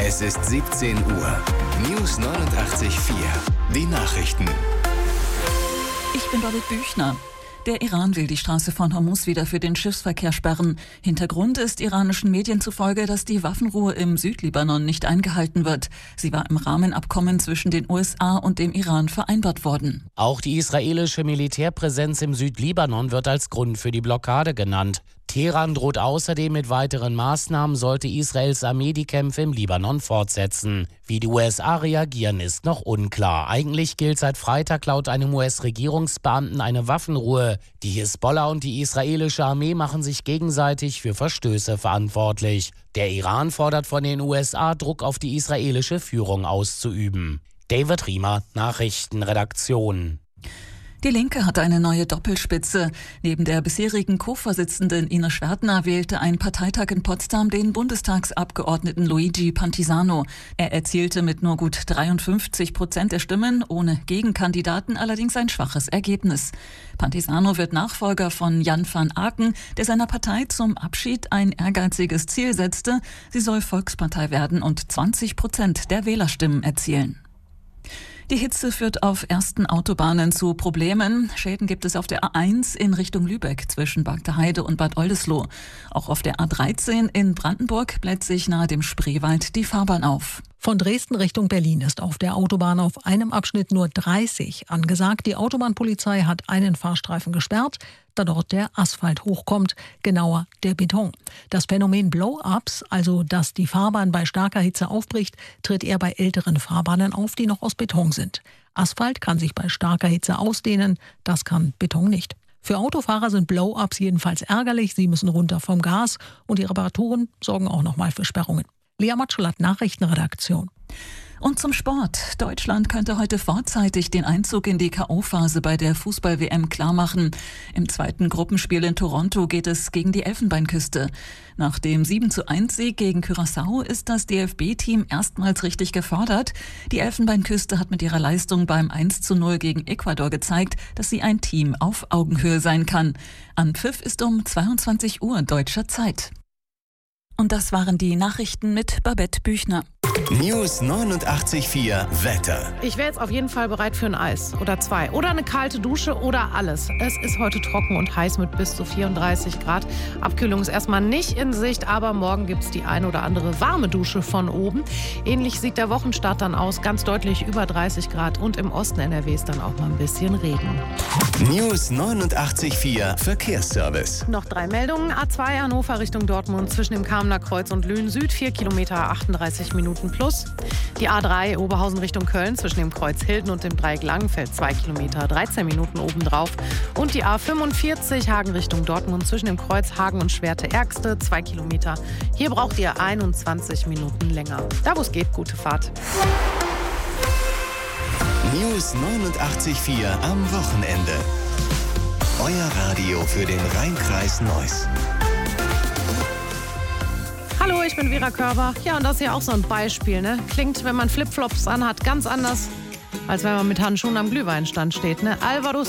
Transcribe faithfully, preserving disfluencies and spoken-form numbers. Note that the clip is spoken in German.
Es ist siebzehn Uhr. News neunundachtzig Komma vier. Die Nachrichten. Ich bin David Büchner. Der Iran will die Straße von Hormuz wieder für den Schiffsverkehr sperren. Hintergrund ist iranischen Medien zufolge, dass die Waffenruhe im Südlibanon nicht eingehalten wird. Sie war im Rahmenabkommen zwischen den U S A und dem Iran vereinbart worden. Auch die israelische Militärpräsenz im Südlibanon wird als Grund für die Blockade genannt. Teheran droht außerdem mit weiteren Maßnahmen, sollte Israels Armee die Kämpfe im Libanon fortsetzen. Wie die U S A reagieren, ist noch unklar. Eigentlich gilt seit Freitag laut einem U S-Regierungsbeamten eine Waffenruhe. Die Hisbollah und die israelische Armee machen sich gegenseitig für Verstöße verantwortlich. Der Iran fordert von den U S A, Druck auf die israelische Führung auszuüben. David Riemer, Nachrichtenredaktion. Die Linke hat eine neue Doppelspitze. Neben der bisherigen Co-Vorsitzenden Ines Schwertner wählte ein Parteitag in Potsdam den Bundestagsabgeordneten Luigi Pantisano. Er erzielte mit nur gut dreiundfünfzig Prozent der Stimmen, ohne Gegenkandidaten allerdings ein schwaches Ergebnis. Pantisano wird Nachfolger von Jan van Aken, der seiner Partei zum Abschied ein ehrgeiziges Ziel setzte. Sie soll Volkspartei werden und zwanzig Prozent der Wählerstimmen erzielen. Die Hitze führt auf ersten Autobahnen zu Problemen. Schäden gibt es auf der A eins in Richtung Lübeck zwischen Bagdeheide und Bad Oldesloe. Auch auf der A dreizehn in Brandenburg bläht sich nahe dem Spreewald die Fahrbahn auf. Von Dresden Richtung Berlin ist auf der Autobahn auf einem Abschnitt nur dreißig angesagt. Die Autobahnpolizei hat einen Fahrstreifen gesperrt, da dort der Asphalt hochkommt, genauer der Beton. Das Phänomen Blow-ups, also dass die Fahrbahn bei starker Hitze aufbricht, tritt eher bei älteren Fahrbahnen auf, die noch aus Beton sind. Asphalt kann sich bei starker Hitze ausdehnen, das kann Beton nicht. Für Autofahrer sind Blow-ups jedenfalls ärgerlich, sie müssen runter vom Gas und die Reparaturen sorgen auch nochmal für Sperrungen. Lea Matschulat, Nachrichtenredaktion. Und zum Sport. Deutschland könnte heute vorzeitig den Einzug in die K O-Phase bei der Fußball-W M klarmachen. Im zweiten Gruppenspiel in Toronto geht es gegen die Elfenbeinküste. Nach dem sieben zu eins Sieg gegen Curaçao ist das D F B-Team erstmals richtig gefordert. Die Elfenbeinküste hat mit ihrer Leistung beim eins zu null gegen Ecuador gezeigt, dass sie ein Team auf Augenhöhe sein kann. Anpfiff ist um zweiundzwanzig Uhr deutscher Zeit. Und das waren die Nachrichten mit Babette Büchner. News neunundachtzig Komma vier Wetter. Ich wäre jetzt auf jeden Fall bereit für ein Eis oder zwei oder eine kalte Dusche oder alles. Es ist heute trocken und heiß mit bis zu vierunddreißig Grad. Abkühlung ist erstmal nicht in Sicht, aber morgen gibt es die ein oder andere warme Dusche von oben. Ähnlich sieht der Wochenstart dann aus, ganz deutlich über dreißig Grad und im Osten N R Ws dann auch mal ein bisschen Regen. News neunundachtzig Komma vier Verkehrsservice. Noch drei Meldungen. A zwei Hannover Richtung Dortmund zwischen dem Kamener Kreuz und Lünen Süd, vier Kilometer, achtunddreißig Minuten plus. Die A drei Oberhausen Richtung Köln zwischen dem Kreuz Hilden und dem Dreieck Langenfeld, zwei Kilometer, dreizehn Minuten obendrauf. Und die A fünfundvierzig Hagen Richtung Dortmund zwischen dem Kreuz Hagen und Schwerte-Ärgste, zwei Kilometer. Hier braucht ihr einundzwanzig Minuten länger. Da wo es geht, gute Fahrt. News neunundachtzig Komma vier am Wochenende. Euer Radio für den Rhein-Kreis Neuss. Hallo, ich bin Vera Körber. Ja, und das ist ja auch so ein Beispiel, ne? Klingt, wenn man Flipflops anhat, ganz anders, als wenn man mit Handschuhen am Glühweinstand steht, ne? Alvaro